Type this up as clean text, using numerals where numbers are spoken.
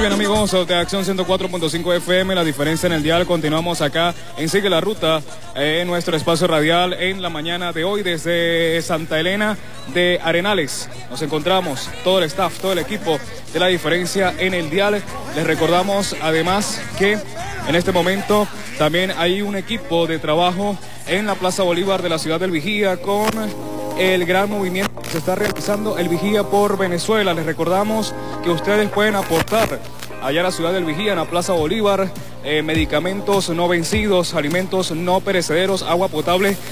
bien, amigos de Acción 104.5 FM, La Diferencia en el dial. Continuamos acá en Sigue la Ruta, en nuestro espacio radial en la mañana de hoy desde Santa Elena de Arenales. Nos encontramos todo el staff, todo el equipo de La Diferencia en el dial. Les recordamos además que en este momento también hay un equipo de trabajo en la Plaza Bolívar de la ciudad del Vigía con el gran movimiento que se está realizando, el Vigía por Venezuela. Les recordamos que ustedes pueden aportar allá a la ciudad del Vigía, en la Plaza Bolívar, medicamentos no vencidos, alimentos no perecederos, agua potable